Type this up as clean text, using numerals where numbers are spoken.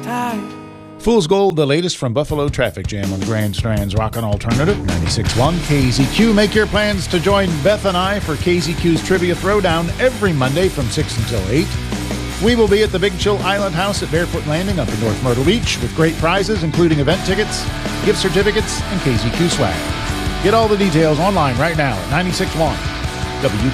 Fool's Gold, the latest from Buffalo Traffic Jam on the Grand Strand's Rockin' Alternative, 96.1 KZQ. Make your plans to join Beth and I for KZQ's Trivia Throwdown every Monday from 6 until 8. We will be at the Big Chill Island House at Barefoot Landing up in North Myrtle Beach with great prizes, including event tickets, gift certificates, and KZQ swag. Get all the details online right now at 96.1 WKZQ.